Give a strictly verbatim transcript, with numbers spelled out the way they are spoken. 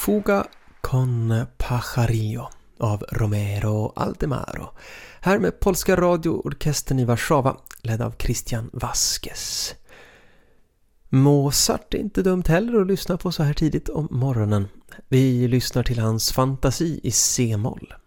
Fuga con Pajarillo av Romero Aldemaro. Här med polska radioorkestern i Warszawa, ledd av Christian Vasquez. Mozart är inte dumt heller att lyssna på så här tidigt om morgonen. Vi lyssnar till hans fantasi i C-moll.